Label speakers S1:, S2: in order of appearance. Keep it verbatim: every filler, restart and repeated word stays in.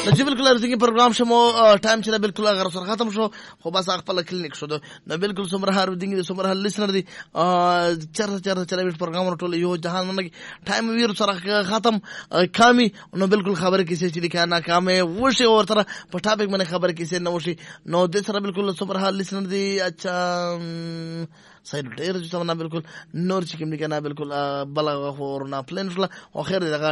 S1: نو بالکل ارزګي پروګرام شمو ټایم چې بالکل هغه سره ختم شو خو بس خپل کلینیک شو نو بالکل سمره هر دغه سمره لیسنر دي چر چر چر پروګرام ټول یو جهان نه ټایم ویر سره ختم کامي نو بالکل خبره کیسه چې لیکه ناکامه وشي اور تر په ټاپک باندې خبره کیسه نه وشي نو د سره بالکل سمره لیسنر دي اچھا سایډ ډیر چې نه بالکل نور چې کوم لیکه نه بالکل بل خو نه پلان شو او خیر دغه